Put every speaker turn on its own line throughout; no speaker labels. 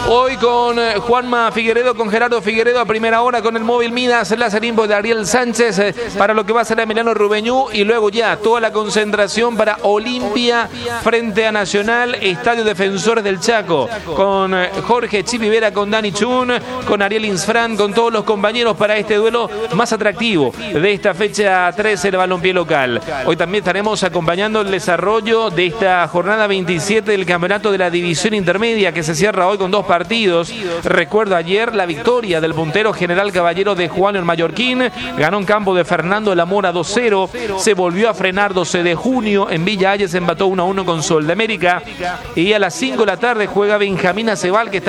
Hoy con Juanma Figueredo, con Gerardo Figueredo a primera hora, con el móvil Midas, Lazarimbo de Ariel Sánchez para lo que va a ser Emiliano Rubeñú, y luego ya toda la concentración para Olimpia frente a Nacional, Estadio Defensores del Chaco, con Jorge Chipivera, con Dani Chun, con Ariel Insfran, con todos los compañeros para este duelo más atractivo de esta fecha 13 del balompié local. Hoy también estaremos acompañando el desarrollo de esta jornada 27 del campeonato de la división intermedia, que se cierra hoy con dos partidos. Recuerdo ayer la victoria del puntero General Caballero de Juan el Mallorquín, ganó en campo de Fernando de la Mora 2-0, se volvió a frenar 12 de junio, en Villa Hayes empató 1-1 con Sol de América, y a las 5 de la tarde juega Benjamín Acebal, que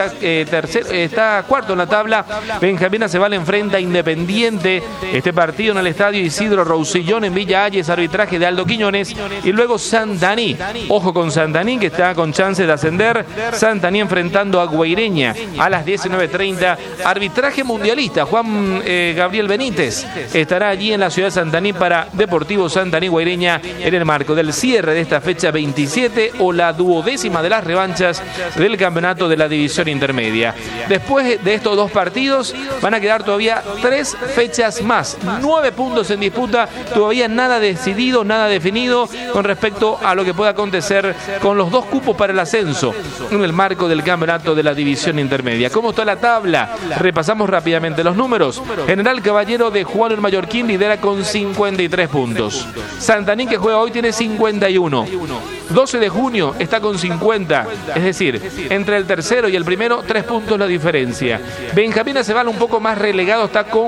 está cuarto en la tabla. Benjamín Acebal enfrenta a Independiente, este partido en el estadio Isidro Roussillón en Villa Hayes, arbitraje de Aldo Quiñones, y luego Santaní, ojo con Santaní que está con chance de ascender, Santaní enfrentando a Guaireña a las 19:30, arbitraje mundialista, Juan Gabriel Benítez estará allí en la ciudad de Santaní para Deportivo Santaní Guaireña en el marco del cierre de esta fecha 27 o la 12ª de las revanchas del campeonato de la división intermedia. Después de estos dos partidos van a quedar todavía 3 fechas más, 9 puntos en disputa, todavía nada decidido, nada definido con respecto a lo que pueda acontecer con los dos cupos para el ascenso en el marco del campeonato de la división intermedia. ¿Cómo está la tabla? Repasamos rápidamente los números. General Caballero de Juan el Mallorquín lidera con 53 puntos. Santaní, que juega hoy, tiene 51. 12 de junio está con 50, es decir, entre el tercero y el primero 3 puntos la diferencia. Benjamín Acebal, un poco más relegado, está con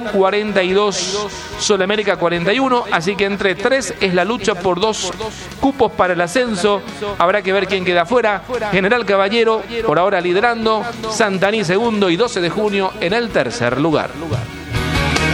42, Sol América 41, así que entre 3 es la lucha por 2 cupos para el ascenso. Habrá que ver quién queda fuera. General Caballero por ahora liderando, Santaní segundo y 12 de junio en el tercer lugar.